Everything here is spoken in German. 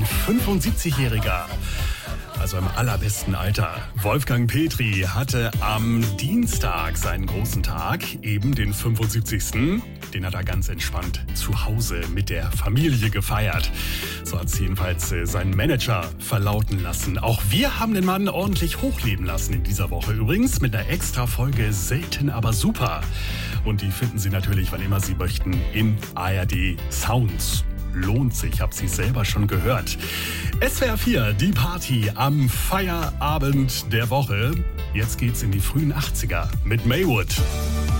ein 75-Jähriger. Also im allerbesten Alter. Wolfgang Petri hatte am Dienstag seinen großen Tag, eben den 75. Den hat er ganz entspannt zu Hause mit der Familie gefeiert. So hat es jedenfalls sein Manager verlauten lassen. Auch wir haben den Mann ordentlich hochleben lassen in dieser Woche. Übrigens mit einer extra Folge Selten aber super. Und die finden Sie natürlich, wann immer Sie möchten, in ARD Sounds. Lohnt sich, hab sie selber schon gehört. SWR 4, die Party am Feierabend der Woche. Jetzt geht's in die frühen 80er mit Maywood.